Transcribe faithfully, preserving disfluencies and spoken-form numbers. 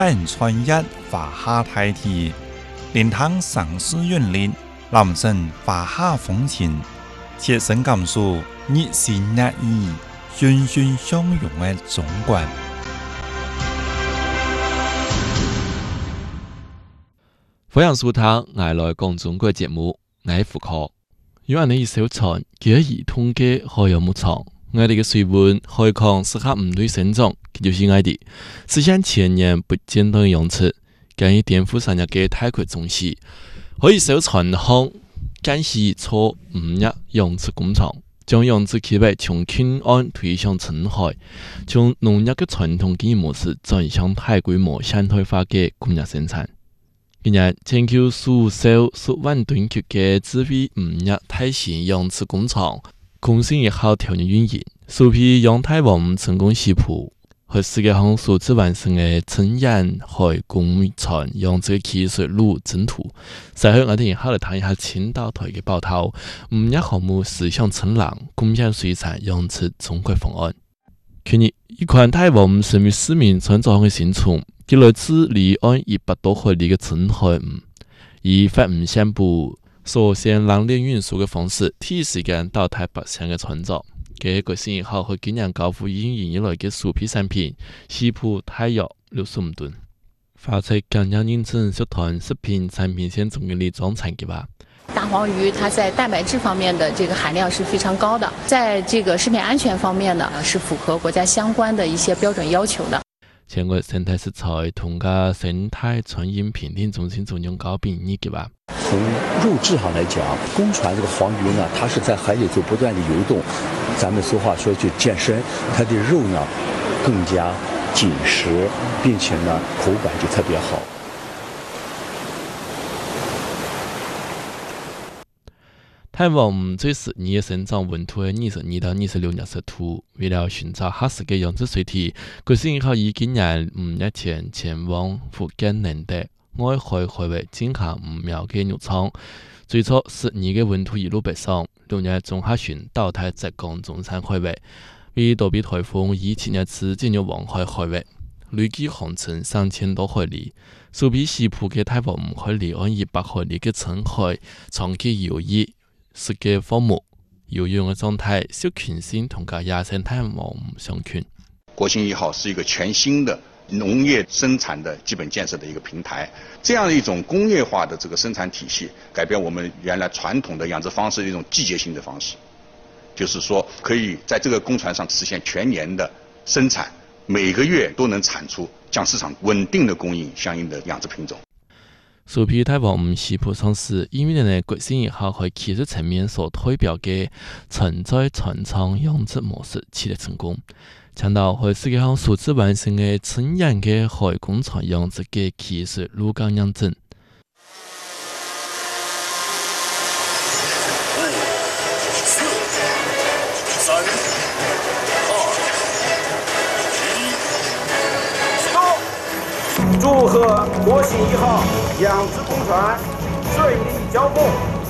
本川一华夏大地，连汤上市园林，南省华夏风情，切身感受日新月异、欣欣向荣的中国。 欢迎收听《爱来讲中国》节目，我係胡科。有人一艘船，佢兒通嘅海洋牧場，我哋嘅水溫海況適合唔對生長，佢就是我哋實現千年不間斷嘅養殖，更以顛覆三日嘅太空中心，可以艘船航間係錯五日養殖工廠，將養殖企業從近岸推向深海，從農業嘅傳統經營模式轉向大規模現代化嘅工業生產。今年全球數艘數萬噸級嘅智慧五日大型養殖工廠，共性一號條件運營，首批陽台灣成功起步，和世界上數字完成嘅成沿海工廠養殖技術路征途。隨後我哋好嚟談一下青島台嘅報道，五日項目實現成浪，共享水產養殖中國方案。去年一款台灣成為市民創造嘅新村。佢來自離岸一百多海里嘅深海域，以發五線布所線冷鏈運輸嘅方式，第一時間到台北上嘅船隻。佢個先後去今年交付運營以來嘅首批產品，西埔大約六十五噸。發出更加認證集團食品產品線總經理莊產嘅話。 大黃魚它在蛋白質方面的這個含量是非常高的，在這個食品安全方面呢，是符合國家相關的一些標準要求的。 全國生態食材同個生態傳音評定中心總監高秉義嘅話， 從肉質上來講，公船這個黃魚呢，它是在海裡就不斷地游動，咱們俗話說就健身，它的肉呢更加緊實，並且呢口感就特別好。 台灣最適宜嘅生長溫度係二十二到二十六攝氏度。為了尋找合適嘅養殖水體，國新銀行於今年五日前前往福建寧德外海海域進行五苗嘅肉廠。最初適宜嘅溫度一路北上，六日中下旬到台浙江中山海域，為躲避颱風，以七日次進入黃海海域，累計航程三千多海里。首批西埔嘅台灣唔可以離岸一百海里嘅深海長期游弋。世界荒漠游泳嘅狀態，小群性同個野生態冇相權。 國新一號是一個全新的農業生產的基本建設的一個平台，這樣一種工業化的這個生產體系，改變我們原來傳統的養殖方式的一種季節性的方式，就是說可以在這個工船上實現全年的生產，每個月都能產出，向市場穩定的供應相應的養殖品種。 首批台灣西埔上市，因為呢國新一號喺技術層面所代表嘅存在船廠養殖模式取得成功，強調喺世界上數字完成嘅成人嘅海工廠養殖嘅技術路徑認證。 祝賀國新一號養殖工船順利交付。